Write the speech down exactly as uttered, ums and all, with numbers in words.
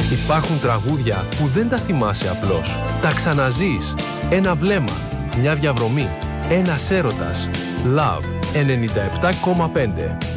Υπάρχουν τραγούδια που δεν τα θυμάσαι απλώς. Τα ξαναζείς. Ένα βλέμμα, μια διαβρωμή, ένας έρωτας. Love ενενήντα επτά κόμμα πέντε.